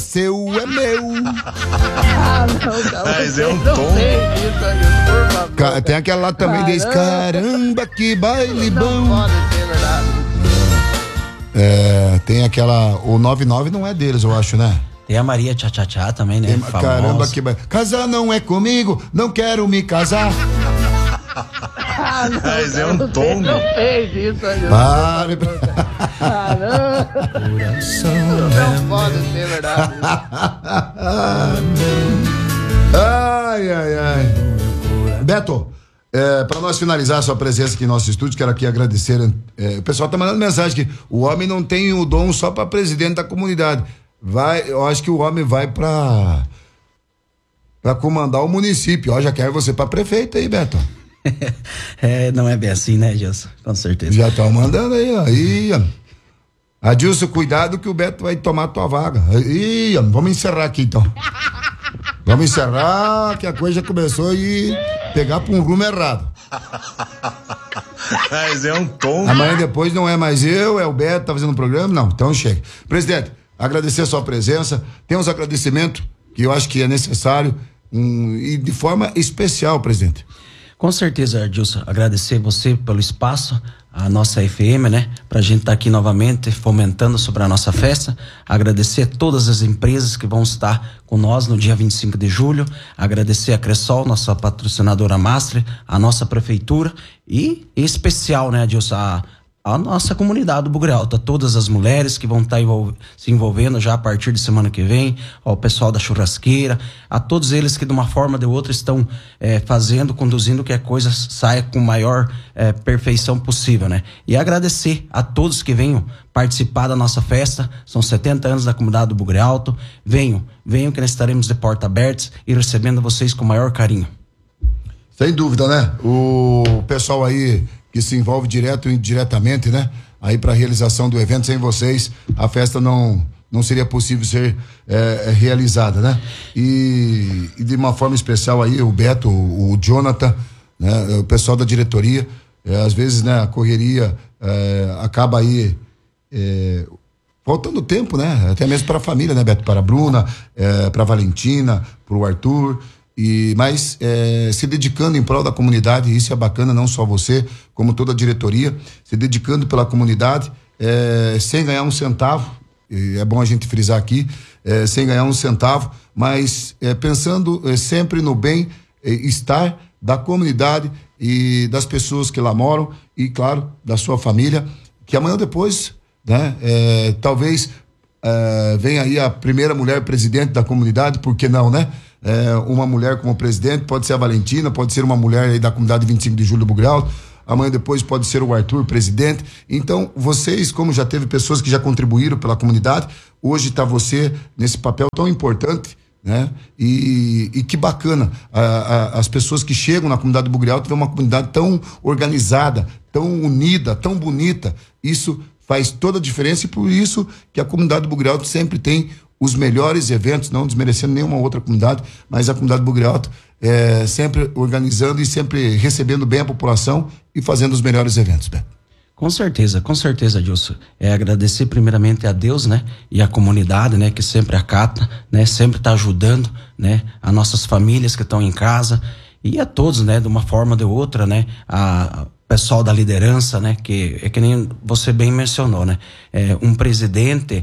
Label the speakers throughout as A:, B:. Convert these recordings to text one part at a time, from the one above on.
A: seu, é meu.
B: Não, mas é um tom.
A: Tem aquela lá também, diz, caramba, que baile bom.
B: Não pode ser verdade.
A: Tem aquela, o 99 não é deles, eu acho, né?
C: Tem a Maria Tchá Tchá Tchá também, né?
A: Caramba, que baile. Casar não é comigo, não quero me casar.
B: Mas é um tom. Não fez isso,
A: Pare.
B: Não pode ser verdade.
A: Ai. Beto, para nós finalizar a sua presença aqui em nosso estúdio, quero aqui agradecer. O pessoal tá mandando mensagem que o homem não tem o dom só para presidente da comunidade. Eu acho que o homem vai para comandar o município. Já quero você para prefeito aí, Beto.
C: Não é bem assim, né, Gilson? Com certeza.
A: Já estão mandando aí, ó. Adilson, cuidado que o Beto vai tomar a tua vaga. Vamos encerrar aqui então. Vamos encerrar que a coisa começou a pegar para um rumo errado.
B: Mas é um tom.
A: Amanhã depois não é mais eu, é o Beto, tá fazendo um programa? Não, então chega. Presidente, agradecer a sua presença. Tem uns agradecimentos que eu acho que é necessário e de forma especial, presidente.
C: Com certeza, Adilson, agradecer você pelo espaço, a nossa FM, né? Pra gente estar aqui novamente fomentando sobre a nossa festa. Agradecer a todas as empresas que vão estar com nós no dia 25 de julho. Agradecer a Cressol, nossa patrocinadora master, a nossa prefeitura e em especial, né, Adilson, a nossa comunidade do Bugre Alto, a todas as mulheres que vão estar se envolvendo já a partir de semana que vem, ao pessoal da churrasqueira, a todos eles que de uma forma ou de outra estão conduzindo que a coisa saia com maior perfeição possível, né? E agradecer a todos que venham participar da nossa festa, são 70 anos da comunidade do Bugre Alto, venham que nós estaremos de porta abertas e recebendo vocês com o maior carinho.
A: Sem dúvida, né? O pessoal aí que se envolve direto e indiretamente, né? Aí para a realização do evento, sem vocês, a festa não seria possível ser realizada, né? E de uma forma especial aí, o Beto, o Jonathan, né? O pessoal da diretoria, às vezes, né? A correria acaba aí faltando tempo, né? Até mesmo para a família, né, Beto? Para a Bruna, para a Valentina, para o Arthur. Mas se dedicando em prol da comunidade, isso é bacana, não só você, como toda a diretoria, se dedicando pela comunidade, sem ganhar um centavo, é bom a gente frisar aqui, sem ganhar um centavo, mas pensando sempre no bem-estar da comunidade e das pessoas que lá moram e, claro, da sua família, que amanhã ou depois, né, talvez venha aí a primeira mulher presidente da comunidade, por que não, né? Uma mulher como presidente, pode ser a Valentina, pode ser uma mulher aí da comunidade 25 de julho do Bugre Alto, amanhã depois pode ser o Arthur, presidente. Então, vocês, como já teve pessoas que já contribuíram pela comunidade, hoje está você nesse papel tão importante, né? E que bacana, as pessoas que chegam na comunidade do Bugre Alto, vê uma comunidade tão organizada, tão unida, tão bonita. Isso faz toda a diferença e por isso que a comunidade do Bugre Alto sempre tem os melhores eventos, não desmerecendo nenhuma outra comunidade, mas a comunidade do Bugre Alto sempre organizando e sempre recebendo bem a população e fazendo os melhores eventos, Beto.
C: Com certeza, Adilson. Agradecer primeiramente a Deus, né? E a comunidade, né? Que sempre acata, né? Sempre está ajudando, né? As nossas famílias que estão em casa e a todos, né? De uma forma ou de outra, né? A pessoal da liderança, né? Que nem você bem mencionou, né? Um presidente,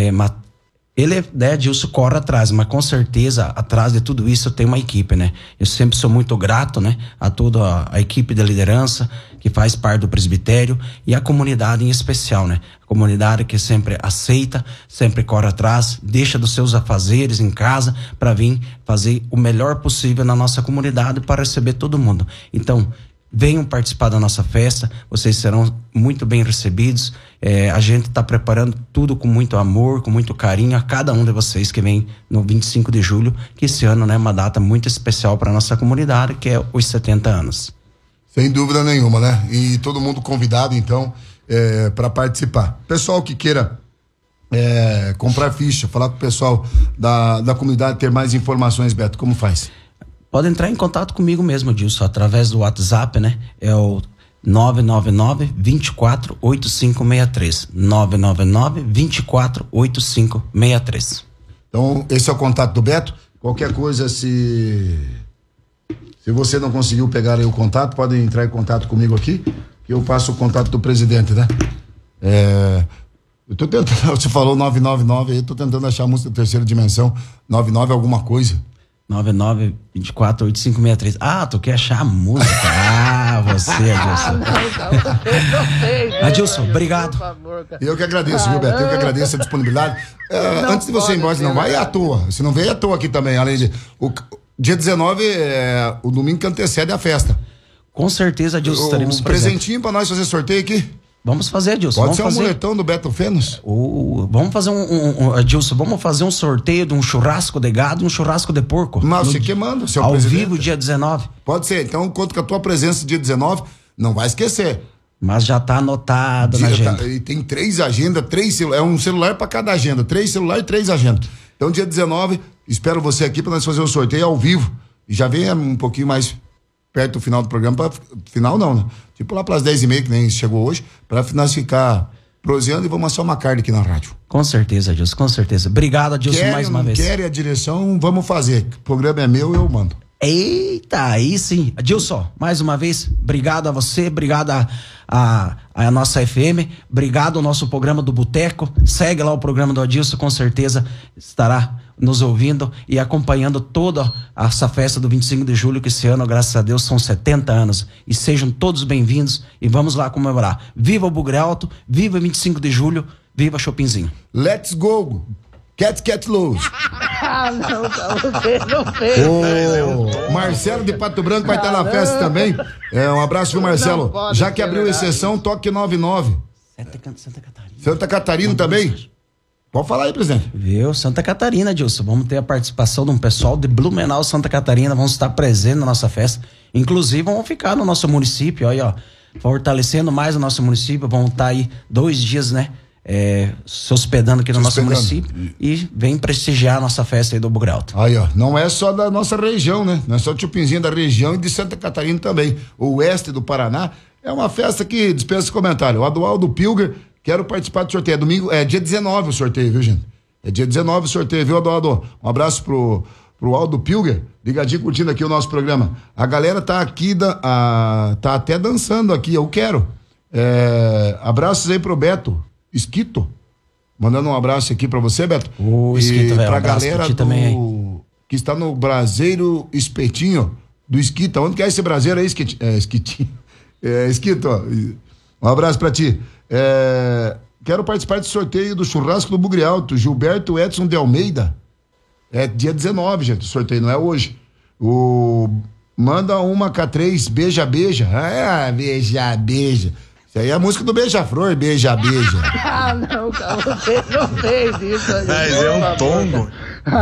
C: ele, né, Adilson, corre atrás, mas com certeza atrás de tudo isso tem uma equipe, né? Eu sempre sou muito grato, né, a toda a equipe da liderança que faz parte do presbitério e a comunidade em especial, né? A comunidade que sempre aceita, sempre corre atrás, deixa dos seus afazeres em casa para vir fazer o melhor possível na nossa comunidade para receber todo mundo. Então, venham participar da nossa festa, vocês serão muito bem recebidos. A gente está preparando tudo com muito amor, com muito carinho a cada um de vocês que vem no 25 de julho, que esse ano, né, é uma data muito especial para nossa comunidade, que é os 70 anos.
A: Sem dúvida nenhuma, né? E todo mundo convidado, então, para participar. Pessoal que queira comprar ficha, falar com o pessoal da comunidade, ter mais informações, Beto, como faz?
C: Pode entrar em contato comigo mesmo, Dilson, através do WhatsApp, né? É o 999-248563. 999-248563.
A: Então, esse é o contato do Beto. Qualquer coisa, se você não conseguiu pegar aí o contato, podem entrar em contato comigo aqui, que eu passo o contato do presidente, né? Eu tô tentando, você falou 999 aí, eu tô tentando achar a música da Terceira Dimensão, 99 alguma coisa.
C: 99248563. Ah, tu quer achar a música? Ah, você, Adilson. Adilson, obrigado.
A: Eu que agradeço, viu, Beto? Eu que agradeço a disponibilidade. Antes de você ir embora, não vai à toa. Você não veio à toa aqui também, além de... Dia 19 é o domingo que antecede a festa.
C: Com certeza, Adilson, estaremos presentes.
A: Presentinho pra nós fazer sorteio aqui.
C: Vamos fazer, Adilson.
A: Pode
C: vamos
A: ser um moletão do Beto Fênix.
C: Vamos fazer Adilson, vamos fazer um sorteio de um churrasco de gado e um churrasco de porco.
A: Mas você que manda, seu
C: ao
A: presidente.
C: Vivo, dia 19.
A: Pode ser. Então, conto com a tua presença dia 19. Não vai esquecer.
C: Mas já tá anotado na agenda.
A: E tem 3 agendas, 3 celulares. É um celular pra cada agenda. 3 celulares e 3 agendas. Então, dia 19, espero você aqui pra nós fazer um sorteio ao vivo. E já vem um pouquinho mais perto do final do programa. Final não, né? Tipo lá pelas 10h30, que nem chegou hoje, pra nós ficar proseando e vamos assar uma carne aqui na rádio.
C: Com certeza, Adilson, com certeza. Obrigado, Adilson, mais uma vez.
A: Querem a direção, vamos fazer. O programa é meu, eu mando.
C: Eita, aí sim. Adilson, mais uma vez, obrigado a você, obrigado a nossa FM, obrigado ao nosso programa do Boteco. Segue lá o programa do Adilson, com certeza estará nos ouvindo e acompanhando toda essa festa do 25 de julho, que esse ano, graças a Deus, são 70 anos. E sejam todos bem-vindos e vamos lá comemorar. Viva o Bugre Alto, viva 25 de julho, viva Chopinzinho.
A: Let's go! Cat Loose.
B: Não, você não fez.
A: O Marcelo de Pato Branco vai estar na festa também. Um abraço, viu, Marcelo? Já que abriu exceção, toque 99.
C: Santa Catarina.
A: Santa Catarina também? Pode falar aí, presidente.
C: Viu? Santa Catarina, Adilson. Vamos ter a participação de um pessoal de Blumenau, Santa Catarina. Vamos estar presentes na nossa festa. Inclusive, vamos ficar no nosso município, aí, ó, fortalecendo mais o nosso município. Vamos estar aí 2 dias, né? Se hospedando aqui no nosso município e vem prestigiar a nossa festa aí do Bugre Alto.
A: Aí, ó, não é só da nossa região, né? Não é só Chupinzinho da região e de Santa Catarina também. O oeste do Paraná é uma festa que dispensa comentário. O Adualdo Pilger, quero participar do sorteio. É dia 19 o sorteio, viu, gente? É dia 19 o sorteio, viu, Adualdo? Um abraço pro Aldo Pilger, ligadinho curtindo aqui o nosso programa. A galera tá aqui, tá até dançando aqui, eu quero. Abraços aí pro Beto Esquito, mandando um abraço aqui pra você, Beto.
C: Esquito, velho.
A: Pra galera que está no Braseiro Espetinho do Esquita. Onde que é esse braseiro aí, Esquitinho? Esquito, ó. Um abraço pra ti. Quero participar do sorteio do churrasco do Bugre Alto. Gilberto Edson de Almeida. É dia 19, gente, o sorteio, não é hoje. Manda uma K3, beija. Beija. Isso aí é a música do Beija-Flor, beija.
B: Não, você não fez isso.
D: Mas é um tombo.